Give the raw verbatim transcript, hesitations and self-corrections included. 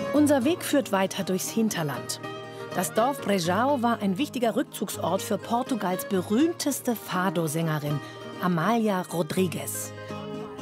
Unser Weg führt weiter durchs Hinterland. Das Dorf Brejão war ein wichtiger Rückzugsort für Portugals berühmteste Fado-Sängerin, Amália Rodrigues.